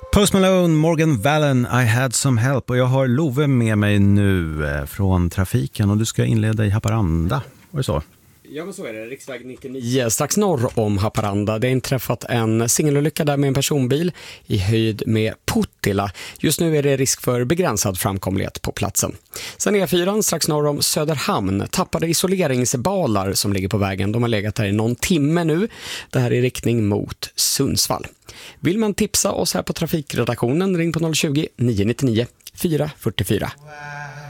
Post Malone, Morgan Wallen, I had some help. Och jag har Love med mig nu från trafiken. Och du ska inleda i Haparanda. Var det så? Ja, men så är det. Riksväg 99 strax norr om Haparanda. Det är inträffat en singelolycka där med en personbil i höjd med Puttila. Just nu är det risk för begränsad framkomlighet på platsen. Sen E4 strax norr om Söderhamn. Tappade isoleringsbalar som ligger på vägen. De har legat här i någon timme nu. Det här är i riktning mot Sundsvall. Vill man tipsa oss här på trafikredaktionen, ring på 020 999 444.